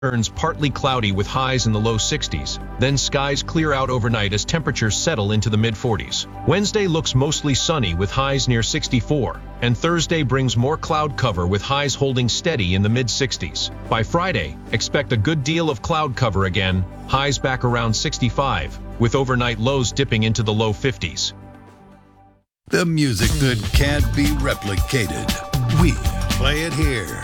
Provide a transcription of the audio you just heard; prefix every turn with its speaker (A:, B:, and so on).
A: turns partly cloudy with highs in the low 60s. Then skies clear out overnight as temperatures settle into the mid-40s. Wednesday looks mostly sunny with highs near 64, and Thursday brings more cloud cover with highs holding steady in the mid-60s. By Friday, expect a good deal of cloud cover again, highs back around 65, with overnight lows dipping into the low 50s.
B: The music that can't be replicated. We play it here.